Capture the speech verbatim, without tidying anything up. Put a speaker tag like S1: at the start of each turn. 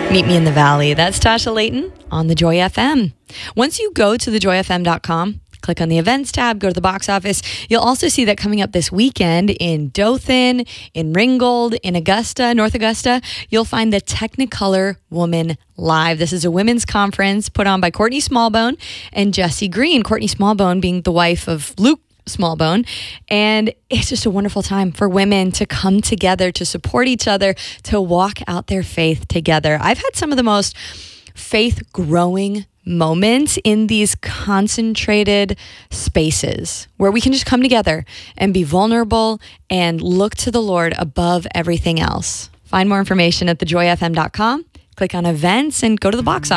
S1: Meet Me in the Valley. That's Tasha Layton on the Joy F M. Once you go to the joy f m dot com, click on the events tab, go to the box office, you'll also see that coming up this weekend in Dothan, in Ringgold, in Augusta, North Augusta, you'll find the Technicolor Woman Live. This is a women's conference put on by Courtney Smallbone and Jessie Green. Courtney Smallbone being the wife of Luke Smallbone. And it's just a wonderful time for women to come together, to support each other, to walk out their faith together. I've had some of the most faith-growing moments in these concentrated spaces where we can just come together and be vulnerable and look to the Lord above everything else. Find more information at the joy f m dot com. Click on events and go to the box office.